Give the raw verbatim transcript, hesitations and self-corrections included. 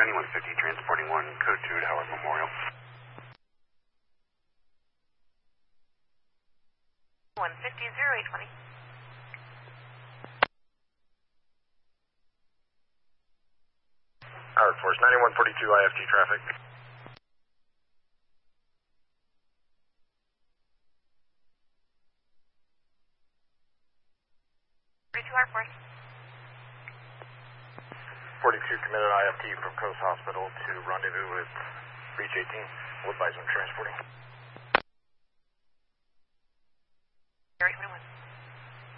ninety-one fifty, transporting one, code two to Howard Memorial. one fifty, zero eight twenty. Howard Force, ninety-one forty-two I F T traffic. forty-two Howard Force. forty-two committed I F T from Coast Hospital to rendezvous with Breach eighteen. Wood Bison transporting. Area twenty-one.